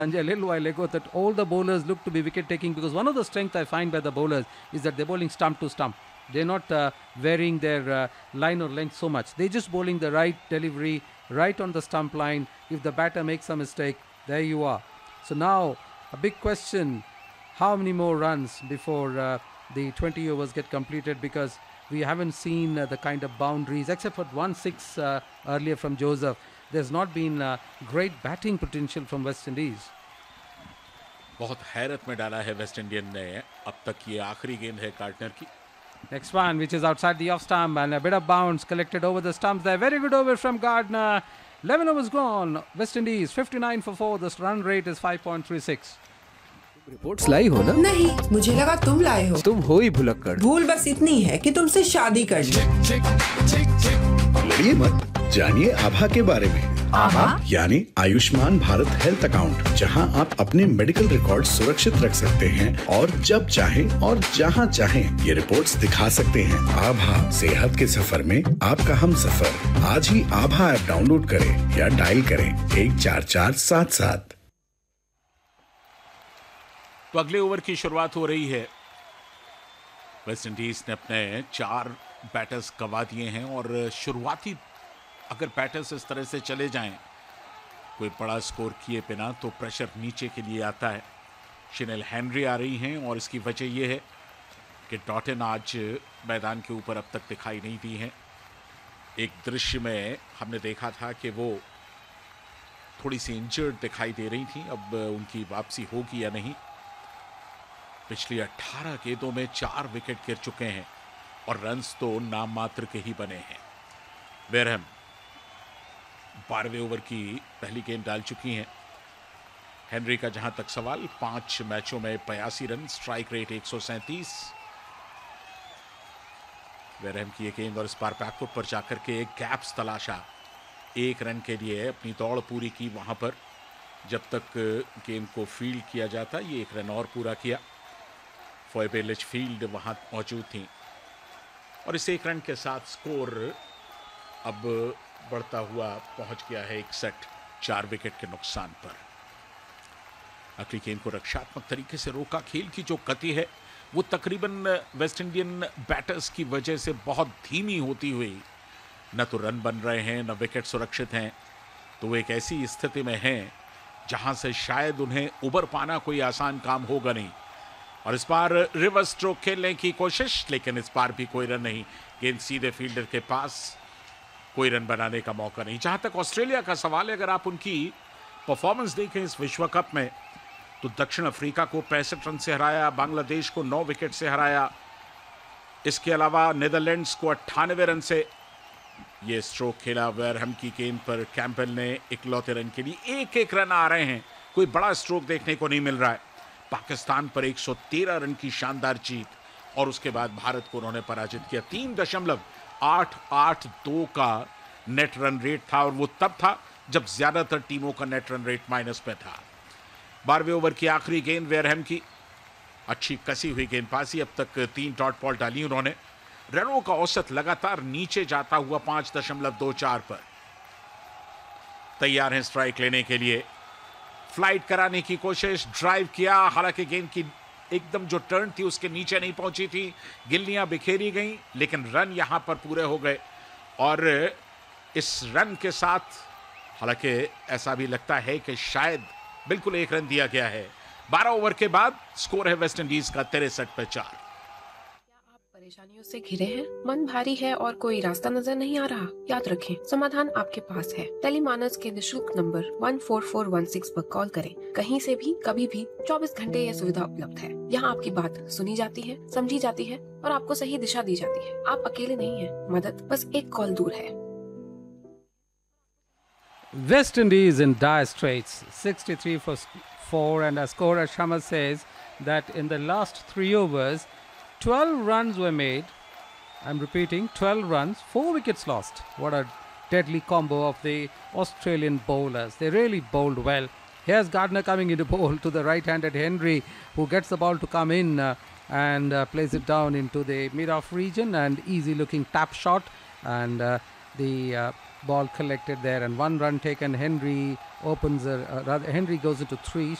Sanjay a little while ago that all the bowlers look to be wicket taking, because one of the strengths I find by the bowlers is that they're bowling stump to stump. They're not varying their line or length so much. They're just bowling the right delivery right on the stump line. If the batter makes a mistake, there you are. So now a big question: how many more runs before the 20 overs get completed? Because we haven't seen the kind of boundaries, except for 1-6 earlier from Joseph. There's not been great batting potential from West Indies. बहुत हैरत में डाला है West Indian ने अब तक। ये आखिरी गेंद है कार्टनर की। Next one, which is outside the off stump, and a bit of bounce collected over the stumps there. Very good over from Gardner. 11 overs gone. West Indies 59 for 4. The run rate is 5.36. Reports लाई हो ना? नहीं, मुझे लगा तुम लाए हो। तुम हो ही भुलक्कड़। भूल बस इतनी है कि तुमसे शादी कर ली। लड़िए मत, जानिए आभा के बारे में। आभा यानी आयुष्मान भारत हेल्थ अकाउंट, जहां आप अपने मेडिकल रिकॉर्ड सुरक्षित रख सकते हैं और जब चाहें और जहां चाहें ये रिपोर्ट्स दिखा सकते हैं। आभा, सेहत के सफर में आपका हम सफर। आज ही आभा ऐप डाउनलोड करें या डायल करें 14477। तो अगले ओवर की शुरुआत हो रही है। वेस्ट इंडीज ने अपने 4 बैटर्स गंवा दिए हैं और शुरुआती अगर बैटर्स इस तरह से चले जाएं कोई बड़ा स्कोर किए बिना, तो प्रेशर नीचे के लिए आता है। शिनेल हेनरी आ रही हैं और इसकी वजह यह है कि डॉटन आज मैदान के ऊपर अब तक दिखाई नहीं दी हैं। एक दृश्य में हमने देखा था कि वो थोड़ी सी इंजर्ड दिखाई दे रही थी। अब उनकी वापसी होगी या नहीं। पिछली 18 गेंदों में 4 विकेट गिर चुके हैं और रन्स तो नाम मात्र के ही बने हैं। वेरहम 12वें ओवर की पहली गेंद डाल चुकी हैं। हेनरी का जहां तक सवाल, 5 मैचों में 82 रन, स्ट्राइक रेट 137। वेरहम की ये गेंद और इस बार बैकफुट पर जाकर के एक गैप्स तलाशा, 1 रन के लिए अपनी दौड़ पूरी की वहां पर। जब तक गेंद को फील्ड किया जाता, ये 1 रन और पूरा किया। फोएबे लिचफील्ड वहां मौजूद थी और इस 1 रन के साथ स्कोर अब बढ़ता हुआ पहुंच गया है 61, 4 विकेट के नुकसान पर। अगली गेंद को रक्षात्मक तरीके से रोका। खेल की जो गति है वो तकरीबन वेस्ट इंडियन बैटर्स की वजह से बहुत धीमी होती हुई, न तो रन बन रहे हैं न विकेट सुरक्षित हैं। तो वो एक ऐसी स्थिति में हैं जहां से शायद उन्हें उबर पाना कोई आसान काम होगा नहीं। और इस बार रिवर्स स्ट्रोक खेलने की कोशिश, लेकिन इस बार भी कोई रन नहीं। गेंद सीधे फील्डर के पास, कोई रन बनाने का मौका नहीं। जहां तक ऑस्ट्रेलिया का सवाल है, अगर आप उनकी परफॉर्मेंस देखें इस विश्व कप में, तो दक्षिण अफ्रीका को 65 रन से हराया, बांग्लादेश को 9 विकेट से हराया, इसके अलावा नीदरलैंड्स को 98 रन से ये स्ट्रोक खेला। वेरहम की गेंद पर कैंपबेल ने इकलौते रन के लिए 1-1 रन आ रहे हैं। कोई बड़ा स्ट्रोक देखने को नहीं मिल रहा है। पाकिस्तान पर 113 रन की शानदार जीत और उसके बाद भारत को उन्होंने पराजित किया। 3.882 का नेट रन रेट था और वो तब था जब ज्यादातर टीमों का नेट रन रेट माइनस पे था। 12वें ओवर की आखिरी गेंद वेरहम की, अच्छी कसी हुई गेंदबाजी। अब तक 3 डॉट बॉल डाली उन्होंने। रनों का औसत लगातार नीचे जाता हुआ 5.24 पर। तैयार हैं स्ट्राइक लेने के लिए। फ्लाइट कराने की कोशिश, ड्राइव किया, हालांकि गेंद की एकदम जो टर्न थी उसके नीचे नहीं पहुंची थी। गिल्लियां बिखेरी गईं, लेकिन रन यहां पर पूरे हो गए। और इस रन के साथ हालांकि ऐसा भी लगता है कि शायद बिल्कुल 1 रन दिया गया है। 12 ओवर के बाद स्कोर है वेस्ट इंडीज का 63 पे 4। परेशानियों से घिरे हैं, मन भारी है और कोई रास्ता नजर नहीं आ रहा? याद रखें, समाधान आपके पास है। टेलीमानस के निशुल्क नंबर 14416 पर कॉल करें। कहीं से भी कभी भी 24 घंटे यह सुविधा उपलब्ध है। यहाँ आपकी बात सुनी जाती है, समझी जाती है और आपको सही दिशा दी जाती है। आप अकेले नहीं हैं, मदद बस एक कॉल दूर है। West Indies in dire straits, 63 for 4, and as scorer Sharma says that in the last 3 overs, 12 runs were made. I'm repeating, 12 runs, 4 wickets lost. What a deadly combo of the Australian bowlers. They really bowled well. Here's Gardner coming into bowl to the right-handed Henry, who gets the ball to come in and plays it down into the mid-off region, and easy-looking tap shot. And the ball collected there, and one run taken. Henry opens. Henry goes into 3.